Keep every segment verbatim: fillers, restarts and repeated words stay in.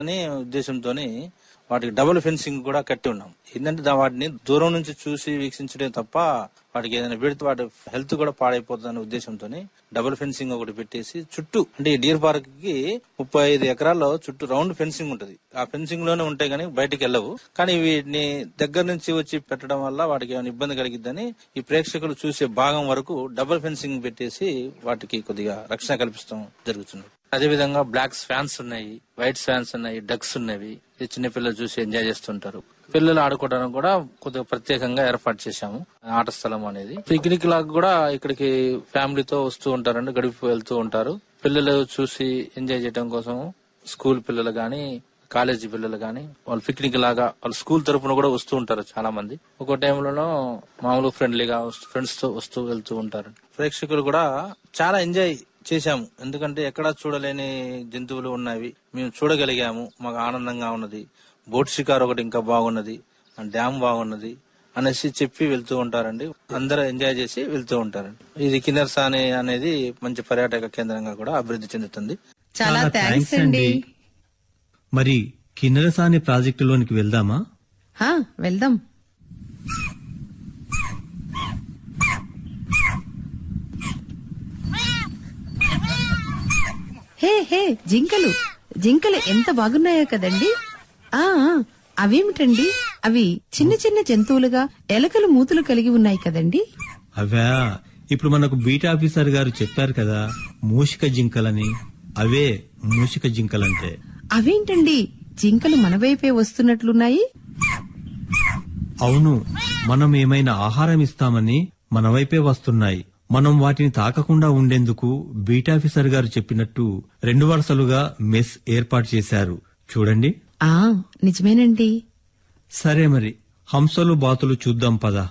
అనే ఉద్దేశంతోని వాటికి double fencing కూడా కట్టి ఉన్నాం. ఏంటంటే వాటిని దూరం నుంచి చూసి వీక్షించడం తప్ప వాటికి ఏదైనా పెడితే వాటి హెల్త్ కూడా పాడైపోతుందనే ఉద్దేశంతో డబుల్ ఫెన్సింగ్ ఒకటి పెట్టేసి చుట్టూ, అంటే ఈ డియర్ పార్క్ కి ముప్పై ఐదు ఎకరాల్లో చుట్టూ రౌండ్ ఫెన్సింగ్ ఉంటది. ఆ ఫెన్సింగ్ లోనే ఉంటాయి కానీ బయటికి వెళ్ళవు. కానీ వీటిని దగ్గర నుంచి వచ్చి పెట్టడం వల్ల వాటికి ఏమైనా ఇబ్బంది కలిగిద్దని ఈ ప్రేక్షకులు చూసే భాగం వరకు డబుల్ ఫెన్సింగ్ పెట్టేసి వాటికి కొద్దిగా రక్షణ కల్పిస్తాం జరుగుతుంది. అదే విధంగా బ్లాక్ ఫ్యాన్స్ ఉన్నాయి, వైట్ ఫ్యాన్స్ ఉన్నాయి, డక్స్ ఉన్నవి. చిన్నపిల్లలు చూసి ఎంజాయ్ చేస్తుంటారు. పిల్లలు ఆడుకోవడానికి కూడా కొద్దిగా ప్రత్యేకంగా ఏర్పాటు చేశాము ఆట స్థలం అనేది. పిక్నిక్ లాగా కూడా ఇక్కడికి ఫ్యామిలీతో వస్తూ ఉంటారండి, గడిపి వెళ్తూ ఉంటారు. పిల్లలు చూసి ఎంజాయ్ చేయడం కోసం స్కూల్ పిల్లలు గాని, కాలేజీ పిల్లలు గాని వాళ్ళు పిక్నిక్ లాగా వాళ్ళ స్కూల్ తరపున కూడా వస్తూ ఉంటారు చాలా మంది. ఒక టైంలోనూ మామూలు ఫ్రెండ్లీగా ఫ్రెండ్స్ తో వస్తూ వెళ్తూ ఉంటారు. ప్రేక్షకులు కూడా చాలా ఎంజాయ్ చేశాము. ఎందుకంటే ఎక్కడా చూడలేని జంతువులు ఉన్నవి మేము చూడగలిగాము. మాకు ఆనందంగా ఉన్నది. బోట్ షికార్ ఒకటి ఇంకా బాగున్నది, డ్యామ్ బాగున్నది అనేసి చెప్పి వెళ్తూ ఉంటారండి. అందరూ ఎంజాయ్ చేసి వెళ్తూ ఉంటారండి. ఇది కిన్నెరసాని అనేది మంచి పర్యాటక కేంద్రంగా కూడా అభివృద్ధి చెందుతుంది. చాలా థ్యాంక్స్ అండి. మరి కిన్నెరసాని ప్రాజెక్టులోనికి వెళ్దామా? వెళ్దాం. హే హే జింకలు జింకలు ఎంత బాగున్నాయో కదండి. ఆ అవేమిటండి? అవి చిన్న చిన్న జంతువులుగా ఎలకలు మూతులు కలిగి ఉన్నాయి కదండి. అవా ఇప్పుడు మనకు బీట్ ఆఫీసర్ గారు చెప్పారు కదా, మూషిక జింకలని. అవే మూషిక జింకలంటే. అవేంటండి జింకలు మన వైపే వస్తున్నట్లున్నాయి? అవును, మనం ఏమైనా ఆహారం ఇస్తామని మన వైపే వస్తున్నాయి. మనం వాటిని తాకకుండా ఉండేందుకు బీట్ ఆఫీసర్ గారు చెప్పినట్టు రెండు వరుసలుగా మెస్ ఏర్పాటు చేశారు. చూడండి. ఆ నిజమేనండి. సరే మరి హంసలు బాతులు చూద్దాం పదా.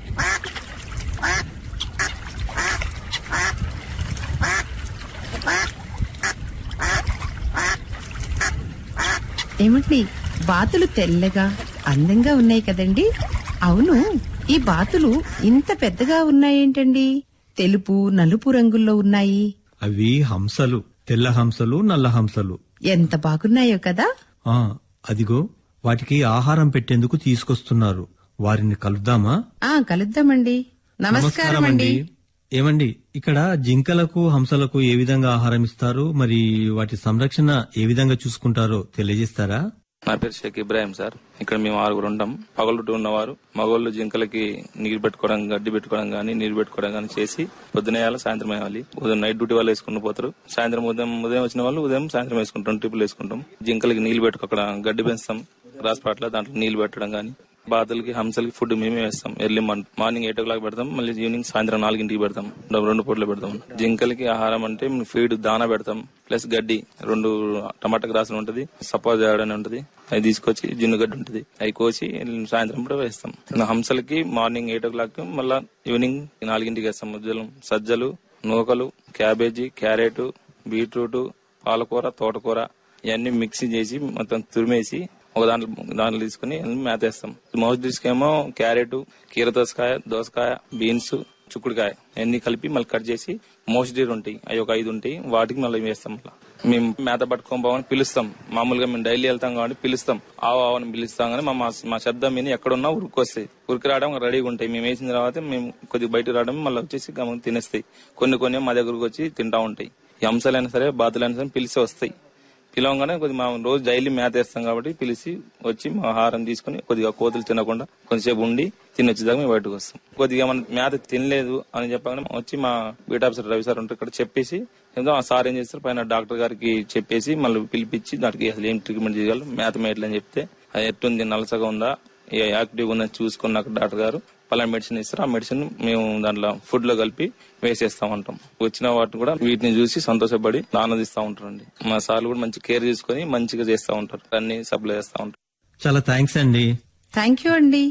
ఏమండి, బాతులు తెల్లగా అందంగా ఉన్నాయి కదండి. అవును, ఈ బాతులు ఇంత పెద్దగా ఉన్నాయేంటండి? తెలుపు నలుపు రంగుల్లో ఉన్నాయి. అవి హంసలు, తెల్ల హంసలు, నల్ల హంసలు. ఎంత బాగున్నాయో కదా. ఆ అదిగో వాటికి ఆహారం పెట్టేందుకు తీసుకొస్తున్నారు. వారిని కలుద్దామా? ఆ కలుద్దామండి. నమస్కారం అండి. ఏమండి, ఇక్కడ జింకలకు హంసలకు ఏ విధంగా ఆహారం ఇస్తారు, మరి వాటి సంరక్షణ ఏ విధంగా చూసుకుంటారో తెలియజేస్తారా? నా పేరు షేక్ ఇబ్రాహిం సార్. ఇక్కడ మేము ఆరుగురు ఉంటాం. పగలుటూ ఉన్నవారు మగోళ్ళు జింకలకి నీరు పెట్టుకోవడం, గడ్డి పెట్టుకోవడం గానీ, నీరు పెట్టుకోవడం గానీ చేసి పొద్దున వేయాలి, సాయంత్రం వేయాలి. ఉదయం నైట్ డ్యూటీ వాళ్ళు వేసుకుని పోతారు. సాయంత్రం ఉదయం ఉదయం వచ్చిన వాళ్ళు ఉదయం సాయంత్రం వేసుకుంటాం, ట్రిపుల్ వేసుకుంటాం. జింకలకి నీళ్లు పెట్టుకో, అక్కడ గడ్డి పెంచుతాం రాస్పాట్ల, దాంట్లో నీళ్లు పెట్టడం గానీ. బాతులకి హంసలకి ఫుడ్ మేమే వేస్తాం. ఎర్లీ మార్నింగ్ ఎయిట్ ఓ క్లాక్ పెడతాం, మళ్ళీ ఈవినింగ్ సాయంత్రం నాలుగింటికి పెడతాం. రెండు పూటలు పెడతాం. జింకలకి ఆహారం అంటే ఫీడ్ దానా పెడతాం, ప్లస్ గడ్డి. రెండు టమాటా గ్రాసులు ఉంటది, సపోజ్ అని ఉంటది, అవి తీసుకొచ్చి జిన్ను గడ్డి ఉంటది, అవి కోసి సాయంత్రం కూడా వేస్తాం. హంసలకి మార్నింగ్ ఎయిట్ ఓ క్లాక్ మళ్ళా ఈవినింగ్ నాలుగింటికి వేస్తాం. ఉజ్జలం సజ్జలు, నూకలు, క్యాబేజీ, క్యారెట్, బీట్రూట్, పాలకూర, తోటకూర ఇవన్నీ మిక్సీ చేసి మొత్తం తురిమేసి ఒక దాంట్లో దాంట్లో తీసుకుని మేతేస్తాం. మౌస్ డిస్క్ ఏమో క్యారెట్, కీర దోసకాయ, దోసకాయ, బీన్స్, చుక్కుడుకాయ అన్ని కలిపి మళ్ళీ కట్ చేసి మోస్ట్ డీర్ ఉంటాయి, అవి ఒక ఐదు ఉంటాయి, వాటికి మళ్ళీ వేస్తాం. మళ్ళీ మేము మేత పట్టుకొని పోవని పిలుస్తాం. మామూలుగా మేము డైలీ వెళ్తాం కాబట్టి పిలుస్తాం, ఆవు ఆవని పిలుస్తాం. కానీ మా మా శబ్దం మీద ఎక్కడున్నా ఉరికొస్తాయి, ఉరికి రావడం రెడీగా ఉంటాయి. మేము వేసిన తర్వాత మేము కొద్దిగా బయటకు రావడం మళ్ళీ వచ్చేసి గమని తినేస్తాయి. కొన్ని కొన్ని మా దగ్గరకు వచ్చి తింటా ఉంటాయి. ఈ అంశాలైనా సరే బాతులైనా సరే పిలిచి వస్తాయి. పిలవగానే కొద్దిగా మా రోజు డైలీ మేత వేస్తాం కాబట్టి పిలిచి వచ్చి మా ఆహారం తీసుకుని కొద్దిగా కోతులు తినకుండా కొంతసేపు ఉండి తినొచ్చేదాకా మేము బయటకు వస్తాం. కొద్దిగా మన మేత తినలేదు అని చెప్పగానే వచ్చి మా బీట్ ఆఫీసర్ రవి సార్ ఉంటారు, ఇక్కడ చెప్పేసి ఏదో ఆ సార్ ఏం చేస్తారు, పైన డాక్టర్ గారికి చెప్పేసి మళ్ళీ పిలిపించి దానికి అసలు ఏం ట్రీట్మెంట్ చేయాలి, మేత మేయట్లని చెప్తే అది ఎట్టుంది, నలసగా ఉందా, యాక్టివ్ ఉందని చూసుకున్నాక డాక్టర్ గారు పలానా మెడిసిన్ ఇస్తారు. ఆ మెడిసిన్ మేము దాంట్లో ఫుడ్ లో కలిపి వేసేస్తా ఉంటాం. వచ్చిన వాటిని కూడా వీటిని చూసి సంతోషపడి ఆనందిస్తా ఉంటారండి. మా సార్లు కూడా మంచి కేర్ తీసుకుని మంచిగా చేస్తా ఉంటారు, అన్ని సప్లై చేస్తా ఉంటారు. చాలా థ్యాంక్స్ అండి. థ్యాంక్ యూ అండి.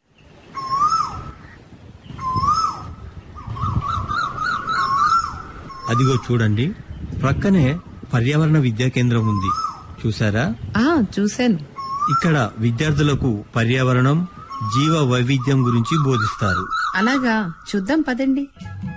అదిగో చూడండి, ప్రక్కనే పర్యావరణ విద్యా కేంద్రం ఉంది, చూసారా? ఆ చూశాను. ఇక్కడ విద్యార్థులకు పర్యావరణం, జీవ వైవిధ్యం గురించి బోధిస్తారు. అలాగా, చూద్దాం పదండి.